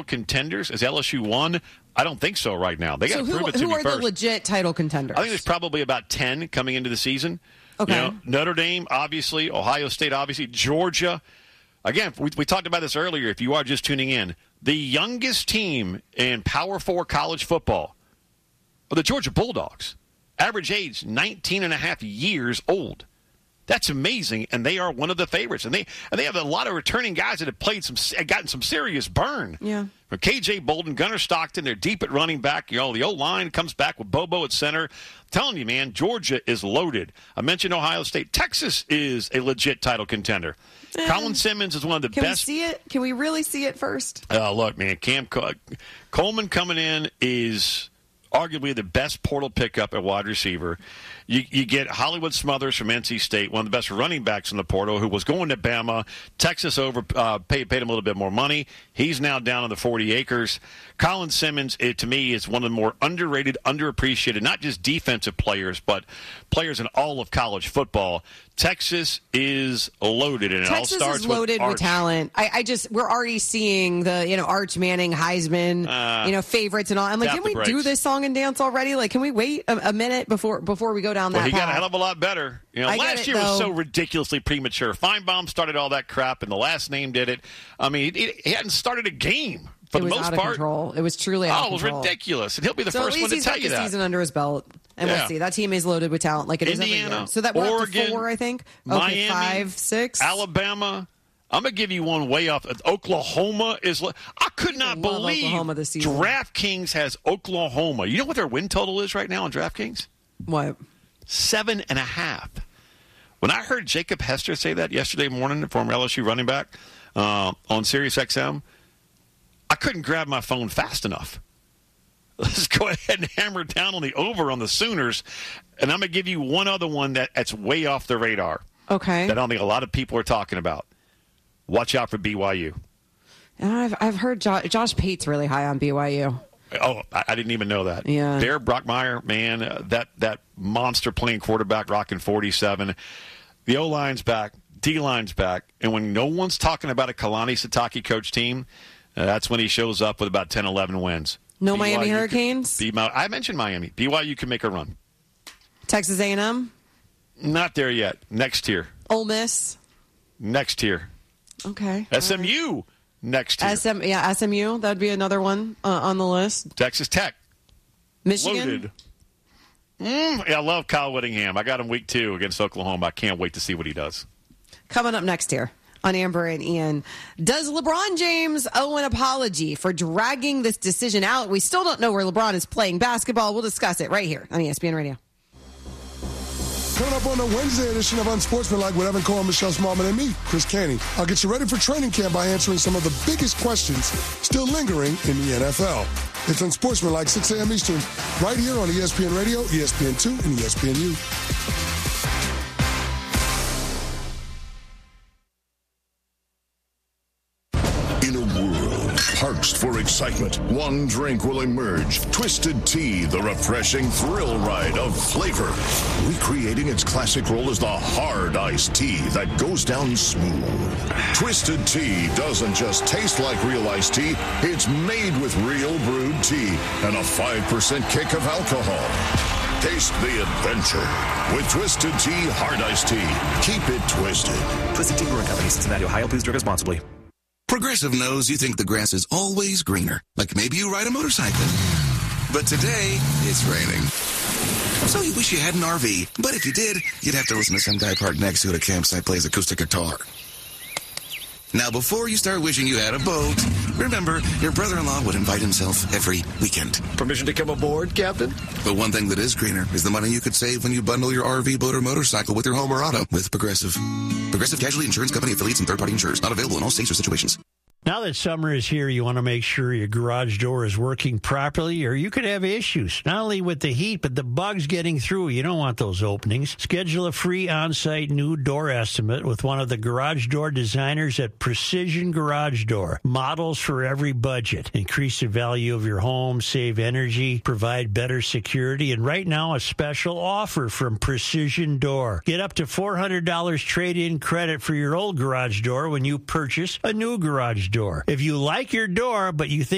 contenders? Is LSU one? I don't think so right now. They got to prove it to me who are first. the legit title contenders? I think there's probably about 10 coming into the season. Okay. Notre Dame, obviously. Ohio State, obviously. Georgia. Again, we talked about this earlier. If you are just tuning in, the youngest team in Power 4 college football are the Georgia Bulldogs. Average age, 19 and a half years old. That's amazing, and they are one of the favorites. And they have a lot of returning guys that have gotten some serious burn. Yeah. From K.J. Bolden, Gunnar Stockton, they're deep at running back. The O-line comes back with Bobo at center. I'm telling you, man, Georgia is loaded. I mentioned Ohio State. Texas is a legit title contender. Colin Simmons is one of the best. Can we see it? Can we really see it first? Look, man, Coleman coming in is arguably the best portal pickup at wide receiver. You get Hollywood Smothers from NC State, one of the best running backs in the portal, who was going to Bama. Texas paid him a little bit more money. He's now down on the 40 acres. Colin Simmons, to me, is one of the more underrated, underappreciated, not just defensive players, but players in all of college football. Texas is loaded, and Texas it all starts is loaded with talent. We're already seeing the Arch Manning, Heisman, favorites and all. I'm like, can we do this song and dance already? Like, can we wait a minute before we go down that path? He got a hell of a lot better. Last year was so ridiculously premature. Feinbaum started all that crap, and the last name did it. I mean, he hadn't started a game for the most part. It was out of control. It was truly out of control. It was ridiculous. And he'll be the first one to tell you that. So at least he's got the season under his belt. And we'll see. That team is loaded with talent like it is every year. So that we're up to 4, I think. Okay, Miami, 5, 6. Alabama. I'm going to give you one way off. Oklahoma is. I could not believe Oklahoma this season. DraftKings has Oklahoma. You know what their win total is right now on DraftKings? What? 7.5. When I heard Jacob Hester say that yesterday morning, the former LSU running back, on SiriusXM, I couldn't grab my phone fast enough. Let's go ahead and hammer down on the over on the Sooners. And I'm going to give you one other one that's way off the radar. Okay. That I don't think a lot of people are talking about. Watch out for BYU. I've heard Josh Pate's really high on BYU. Oh, I didn't even know that. Yeah. Bear Brockmeyer, man, that monster playing quarterback rocking 47. The O-line's back. D-line's back. And when no one's talking about a Kalani Sitake coach team, that's when he shows up with about 10, 11 wins. No BYU Miami Hurricanes? I mentioned Miami. BYU can make a run. Texas A&M? Not there yet. Next tier. Ole Miss? Next tier. Okay. SMU? Right. Next tier. SMU. That would be another one on the list. Texas Tech. Michigan? Loaded. I love Kyle Whittingham. I got him week 2 against Oklahoma. I can't wait to see what he does. Coming up next here on Amber and Ian. Does LeBron James owe an apology for dragging this decision out? We still don't know where LeBron is playing basketball. We'll discuss it right here on ESPN Radio. Coming up on the Wednesday edition of Unsportsmanlike with Evan Cohen, Michelle Smallman, and me, Chris Caney. I'll get you ready for training camp by answering some of the biggest questions still lingering in the NFL. It's Unsportsmanlike, 6 a.m. Eastern, right here on ESPN Radio, ESPN2, and ESPNU. Parched for excitement, one drink will emerge. Twisted Tea, the refreshing thrill ride of flavor. Recreating its classic role as the hard iced tea that goes down smooth. Twisted Tea doesn't just taste like real iced tea, it's made with real brewed tea and a 5% kick of alcohol. Taste the adventure with Twisted Tea Hard Iced Tea. Keep it twisted. Twisted Tea Brewing Company, Cincinnati, Ohio. Please drink responsibly. Progressive knows you think the grass is always greener. Like maybe you ride a motorcycle. But today, it's raining. So you wish you had an RV. But if you did, you'd have to listen to some guy parked next to it at a campsite plays acoustic guitar. Now, before you start wishing you had a boat, remember, your brother-in-law would invite himself every weekend. Permission to come aboard, Captain? But one thing that is greener is the money you could save when you bundle your RV, boat, or motorcycle with your home or auto with Progressive. Progressive Casualty Insurance Company affiliates and third-party insurers. Not available in all states or situations. Now that summer is here, you want to make sure your garage door is working properly, or you could have issues, not only with the heat, but the bugs getting through. You don't want those openings. Schedule a free on-site new door estimate with one of the garage door designers at Precision Garage Door. Models for every budget. Increase the value of your home, save energy, provide better security, and right now a special offer from Precision Door. Get up to $400 trade-in credit for your old garage door when you purchase a new garage door. If you like your door, but you think